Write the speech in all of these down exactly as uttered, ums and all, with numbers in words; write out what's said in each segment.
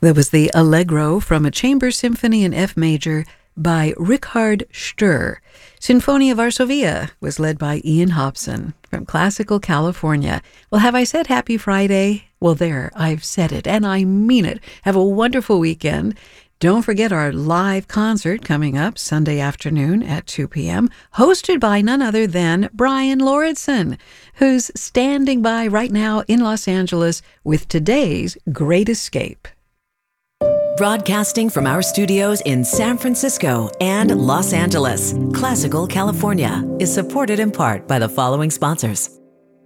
That was the Allegro from a chamber symphony in F major by Richard Sturr. Sinfonia Varsovia was led by Ian Hobson from Classical California. Well, have I said happy Friday? Well, there, I've said it, and I mean it. Have a wonderful weekend. Don't forget our live concert coming up Sunday afternoon at two p.m., hosted by none other than Brian Lauritsen, who's standing by right now in Los Angeles with today's Great Escape. Broadcasting from our studios in San Francisco and Los Angeles, Classical California is supported in part by the following sponsors.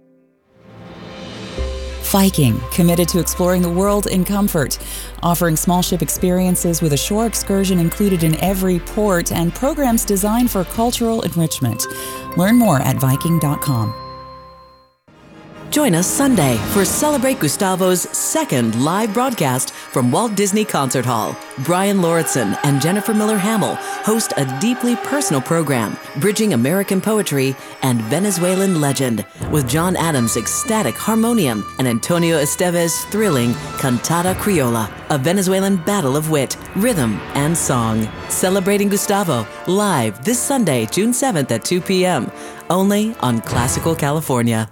Viking, committed to exploring the world in comfort, offering small ship experiences with a shore excursion included in every port and programs designed for cultural enrichment. Learn more at Viking dot com. Join us Sunday for Celebrate Gustavo's second live broadcast from Walt Disney Concert Hall. Brian Lauritsen and Jennifer Miller Hamill host a deeply personal program, bridging American poetry and Venezuelan legend, with John Adams' ecstatic harmonium and Antonio Esteves' thrilling Cantata Criolla, a Venezuelan battle of wit, rhythm, and song. Celebrating Gustavo, live this Sunday, June seventh at two p.m., only on Classical California.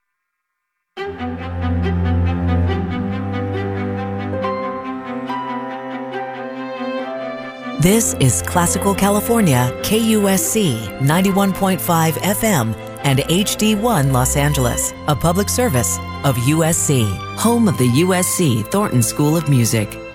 This is Classical California, K U S C ninety-one point five F M and H D one Los Angeles, a public service of U S C, home of the U S C Thornton School of Music.